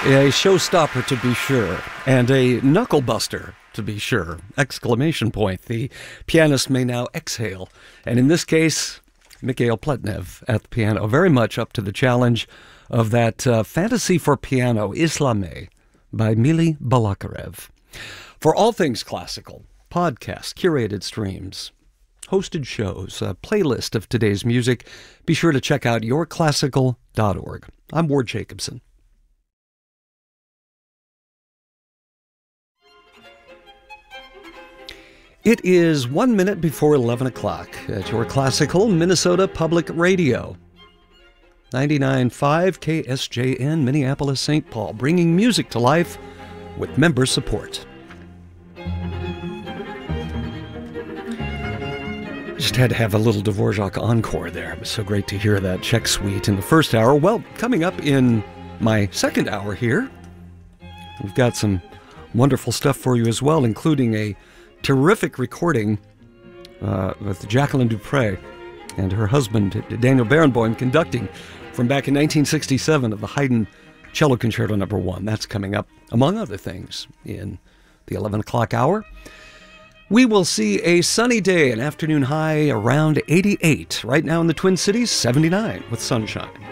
A showstopper, to be sure, and a knucklebuster, to be sure. Exclamation point. The pianist may now exhale. And in this case, Mikhail Pletnev at the piano, very much up to the challenge of that fantasy for piano, Islamé, by Mili Balakarev. For all things classical, podcasts, curated streams, hosted shows, a playlist of today's music, be sure to check out yourclassical.org. I'm Ward Jacobson. It is 1 minute before 11 o'clock at your classical Minnesota Public Radio. 99.5 KSJN, Minneapolis, St. Paul, bringing music to life with member support. Just had to have a little Dvorak encore there. It was so great to hear that Czech suite in the first hour. Well, coming up in my second hour here, we've got some wonderful stuff for you as well, including a terrific recording with Jacqueline Dupre and her husband, Daniel Barenboim, conducting from back in 1967 of the Haydn Cello Concerto No. 1. That's coming up, among other things, in the 11 o'clock hour. We will see a sunny day, an afternoon high around 88. Right now in the Twin Cities, 79 with sunshine.